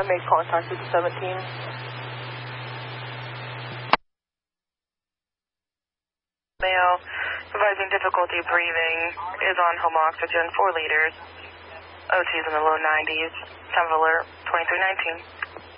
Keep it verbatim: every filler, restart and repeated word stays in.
I made contact with seventeen. Mayo, advising difficulty breathing, is on home oxygen, four liters. O T's in the low nineties. Time of alert, twenty-three nineteen.